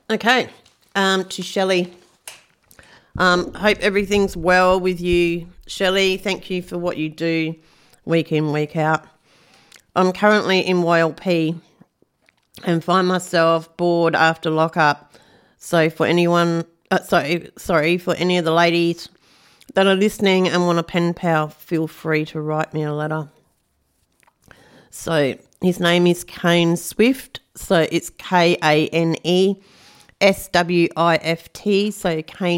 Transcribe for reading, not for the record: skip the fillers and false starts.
Okay, to Shelley. Hope everything's well with you, Shelley. Thank you for what you do week in, week out. I'm currently in YLP and find myself bored after lockup. So for anyone, for any of the ladies that are listening and want a pen pal, feel free to write me a letter. So his name is Kane Swift. So it's KaneSwift. So Kane